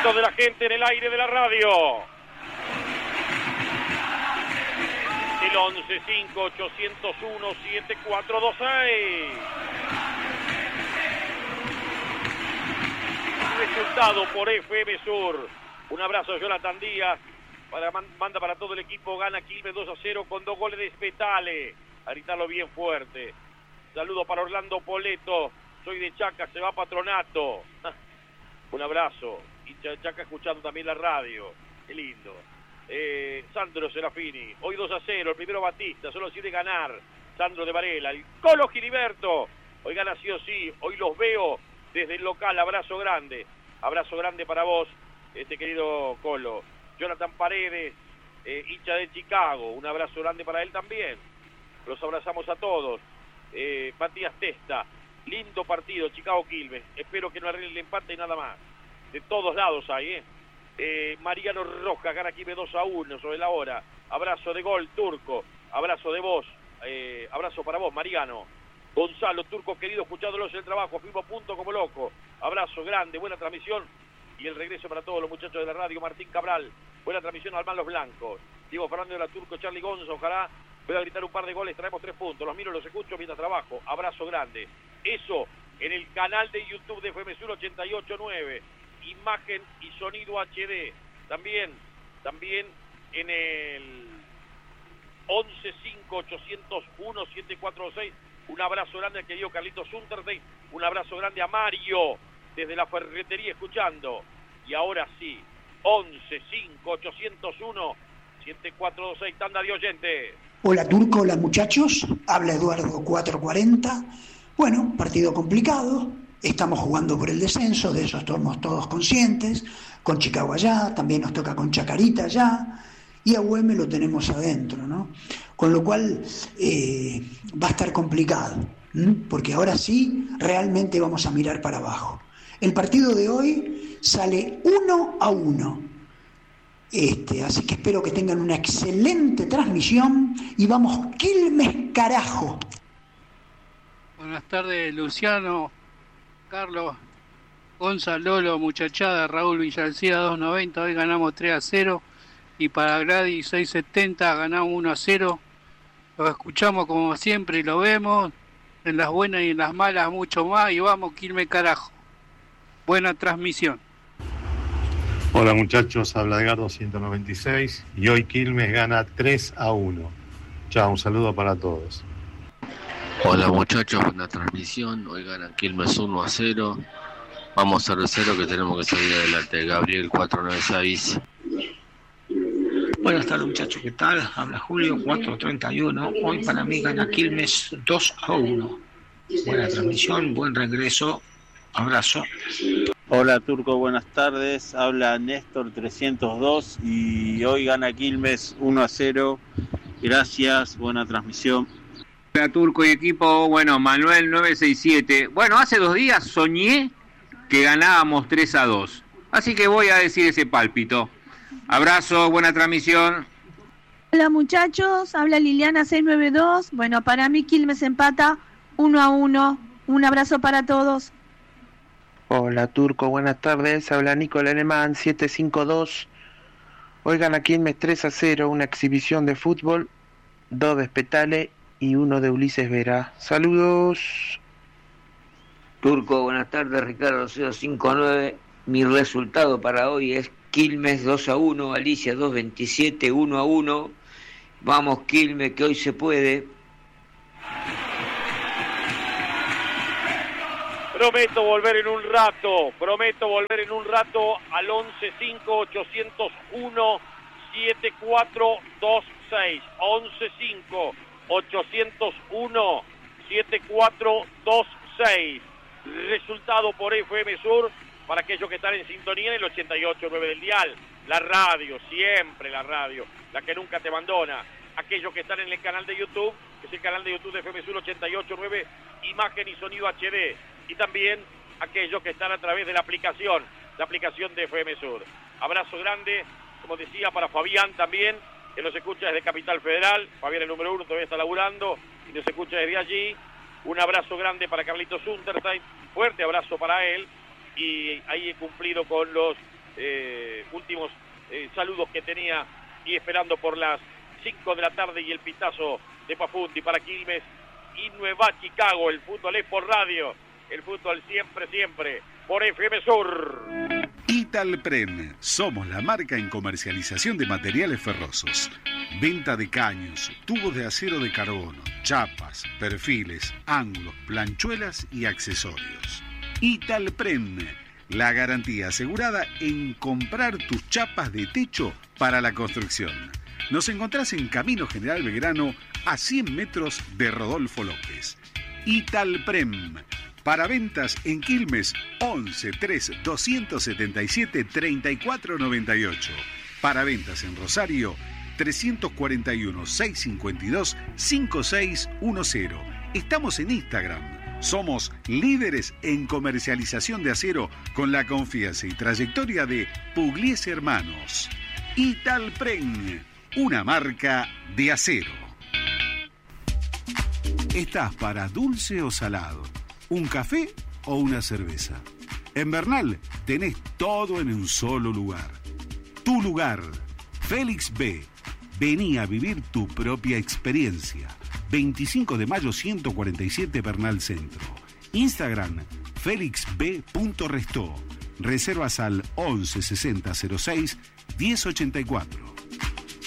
gritos de la gente en el aire de la radio. El 11-5-801-7426. Resultado por FM Sur. Un abrazo a Jonathan Díaz. Manda para todo el equipo. Gana Quilmes 2-0 con 2 goles de Spetale. A gritarlo bien fuerte. Saludo para Orlando Poleto. Soy de Chaca, se va a Patronato. Un abrazo. Y Chaca escuchando también la radio. Qué lindo. Sandro Serafini. Hoy 2-0. El primero Batista. Solo quiere ganar. Sandro de Varela. El Colo Giliberto. Hoy gana sí o sí. Hoy los veo desde el local. Abrazo grande. Abrazo grande para vos, querido Colo. Jonathan Paredes, hincha de Chicago. Un abrazo grande para él también. Los abrazamos a todos. Matías Testa. Lindo partido, Chicago Quilmes. Espero que no arregle el empate y nada más. De todos lados hay, Mariano Rojas gana Quilmes 2-1 sobre la hora. Abrazo de gol, Turco. Abrazo de vos. Abrazo para vos, Mariano. Gonzalo, Turco querido, escuchándolos en el trabajo. Fuimos a punto como loco. Abrazo grande, buena transmisión. Y el regreso para todos los muchachos de la radio. Martín Cabral, buena transmisión al Los Blancos. Diego Fernández de la Turco, Charlie Gonzo, ojalá pueda gritar un par de goles, traemos 3 puntos. Los miro, los escucho mientras trabajo. Abrazo grande. Eso en el canal de YouTube de FM Sur 88.9. Imagen y sonido HD. También en el 11-5-801-746. Un abrazo grande al querido Carlitos Unterstein. Un abrazo grande a Mario desde la ferretería escuchando. Y ahora sí, 11-5-801-7426. Tanda de oyentes. Hola Turco, hola muchachos. Habla Eduardo 440. Bueno, partido complicado. Estamos jugando por el descenso, de eso estamos todos conscientes. Con Chicago allá, también nos toca con Chacarita allá. Y a Güemes lo tenemos adentro, ¿no? Con lo cual va a estar complicado, porque ahora sí realmente vamos a mirar para abajo. El partido de hoy sale 1-1. Así que espero que tengan una excelente transmisión y vamos Quilmes carajo. Buenas tardes, Luciano, Carlos, Gonzalo, Lolo, muchachada, Raúl Villalcía 290. Hoy ganamos 3-0. Y para Grady 670 ganamos 1-0. Lo escuchamos como siempre y lo vemos. En las buenas y en las malas mucho más. Y vamos, Quilmes carajo. Buena transmisión. Hola muchachos, habla Edgardo 196. Y hoy Quilmes gana 3-1. Chao, un saludo para todos. Hola muchachos, buena transmisión. Hoy gana Quilmes 1-0. Vamos 0-0 que tenemos que salir adelante. Gabriel 496. Buenas tardes muchachos, ¿qué tal? Habla Julio 431. Hoy para mí gana Quilmes 2-1. Buena transmisión, buen regreso. Abrazo. Hola Turco, buenas tardes. Habla Néstor 302 y hoy gana Quilmes 1-0. Gracias, buena transmisión. Hola Turco y equipo, bueno, Manuel 967. Bueno, hace 2 días soñé que ganábamos 3-2. Así que voy a decir ese pálpito. Abrazo, buena transmisión. Hola muchachos, habla Liliana 692. Bueno, para mí Quilmes empata 1-1. Un abrazo para todos. Hola Turco, buenas tardes. Habla Nicolás Alemán 752. Hoy gana Quilmes 3-0, una exhibición de fútbol, 2 de Spetale y 1 de Ulises Vera. Saludos. Turco, buenas tardes. Ricardo 059. Mi resultado para hoy es Quilmes 2-1, Alicia 227, 1-1. Vamos Quilmes, que hoy se puede. Prometo volver en un rato al 11-5-801-7426. 11-5-801-7426. Resultado por FM Sur. Para aquellos que están en sintonía en el 88.9 del dial, la radio, siempre la radio, la que nunca te abandona. Aquellos que están en el canal de YouTube, que es el canal de YouTube de FM Sur 88.9, imagen y sonido HD. Y también aquellos que están a través de la aplicación de FM Sur. Abrazo grande, como decía, para Fabián también, que nos escucha desde Capital Federal. Fabián, el número 1, todavía está laburando y nos escucha desde allí. Un abrazo grande para Carlitos Unterstein, fuerte abrazo para él. Y ahí he cumplido con los últimos saludos que tenía y esperando por las 5 de la tarde y el pitazo de Pafundi para Quilmes y Nueva Chicago. El fútbol es por radio, el fútbol siempre, siempre por FM Sur. Italpren, somos la marca en comercialización de materiales ferrosos. Venta de caños, tubos de acero de carbono, chapas, perfiles, ángulos, planchuelas y accesorios. Italpren, la garantía asegurada en comprar tus chapas de techo para la construcción. Nos encontrás en Camino General Belgrano, a 100 metros de Rodolfo López. Italprem, para ventas en Quilmes, 11 3 277 3498. Para ventas en Rosario, 341 652 5610. Estamos en Instagram. Somos líderes en comercialización de acero con la confianza y trayectoria de Pugliese Hermanos. Italprem, una marca de acero. ¿Estás para dulce o salado? ¿Un café o una cerveza? En Bernal tenés todo en un solo lugar. Tu lugar, Félix B. Vení a vivir tu propia experiencia. 25 de mayo 147 Bernal Centro. Instagram, felixb.restó. Reservas al 11 60 06 1084.